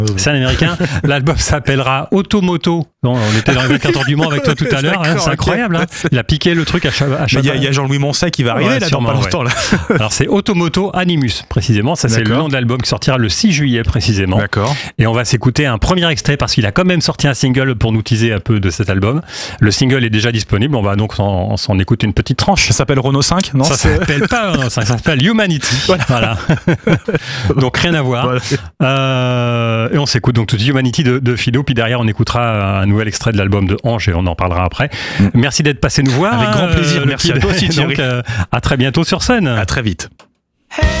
C'est un américain. L'album s'appellera Automoto. Non, on était dans les 24 heures du Mans avec toi tout à l'heure. C'est incroyable. Hein. Il a piqué le truc à chaque. Il y a Jean-Louis Moncey qui va arriver là dans pas longtemps. Là. Alors c'est Automoto Animus précisément. Ça c'est le nom de l'album qui sortira le 6 juillet précisément. D'accord. Et on va s'écouter un premier extrait parce qu'il a quand même sorti un single pour nous teaser un peu de cet album. Le single est déjà disponible. On va donc s'en écouter une petite tranche. Ça s'appelle Renault 5, non? Ça s'appelle pas Renault 5, ça s'appelle Humanity. Voilà. Donc rien à voir. Et on s'écoute donc tout de suite Humanity de Fido. Puis derrière on écoutera un nouvel extrait de l'album de Ange et on en parlera après. Merci d'être passé nous voir. Avec grand plaisir. Merci à toi aussi Thierry. Donc, à très bientôt sur scène. À très vite.